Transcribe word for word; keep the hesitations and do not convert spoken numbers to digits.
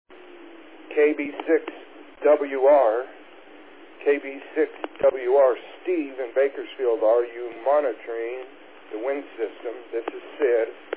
K B six W R, K B six W R, Steve in Bakersfield, are you monitoring the wind system? This is Sid.